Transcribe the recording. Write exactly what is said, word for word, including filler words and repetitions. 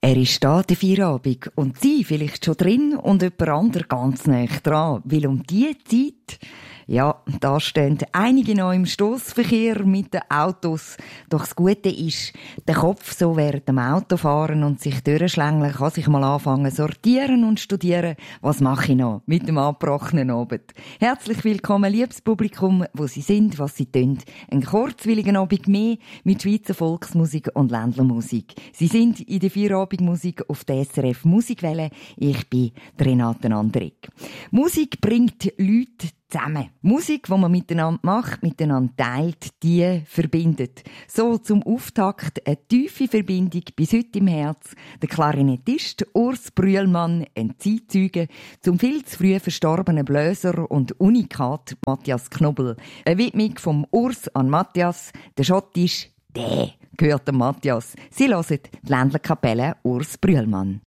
Er ist da, der Feierabend, und Sie vielleicht schon drin und jemand anderes ganz nah dran, weil um diese Zeit, ja, da stehen einige noch im Stossverkehr mit den Autos. Doch das Gute ist, der Kopf so während dem Autofahren und sich durchschlängeln kann sich mal anfangen sortieren und studieren, was mache ich noch mit dem abgebrochenen Abend. Herzlich willkommen, liebes Publikum, wo Sie sind, was Sie tun. Ein kurzwilligen Abend mehr mit Schweizer Volksmusik und Ländlermusik. Sie sind in der Feierabendmusik auf der S R F Musikwelle. Ich bin Renate Andrik. Musik bringt Leute zusammen. Musik, die man miteinander macht, miteinander teilt, die verbindet. So zum Auftakt eine tiefe Verbindung bis heute im Herz. Der Klarinettist Urs Brühlmann, ein Zeitzeuge, zum viel zu früh verstorbenen Bläser und Unikat Matthias Knobel. Eine Widmung vom Urs an Matthias, der Schottisch «Dä» gehört dem Matthias. Sie hören die Ländlerkapelle Urs Brühlmann.